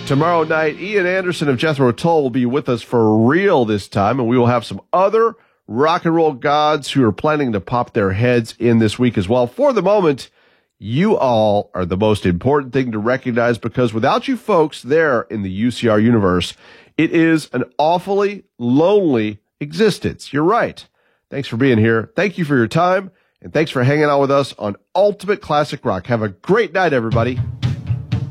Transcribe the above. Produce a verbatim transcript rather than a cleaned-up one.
Tomorrow night, Ian Anderson of Jethro Tull will be with us for real this time, and we will have some other rock and roll gods who are planning to pop their heads in this week as well. For the moment, you all are the most important thing to recognize, because without you folks there in the U C R universe, it is an awfully lonely existence. You're right. Thanks for being here. Thank you for your time, and thanks for hanging out with us on Ultimate Classic Rock. Have a great night, everybody.